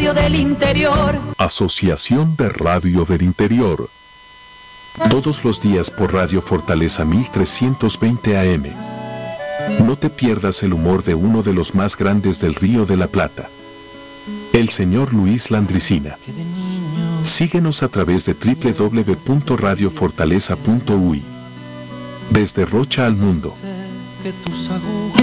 Radio del Interior. Asociación de Radio del Interior. Todos los días por Radio Fortaleza 1320 AM. No te pierdas el humor de uno de los más grandes del Río de la Plata, el señor Luis Landricina. Síguenos a través de www.radiofortaleza.uy. Desde Rocha al mundo.